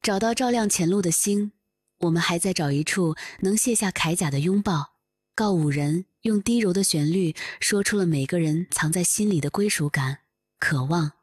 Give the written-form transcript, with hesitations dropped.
找到照亮前路的星，我们还在找一处能卸下铠甲的拥抱。告五人用低柔的旋律说出了每个人藏在心里的归属感、渴望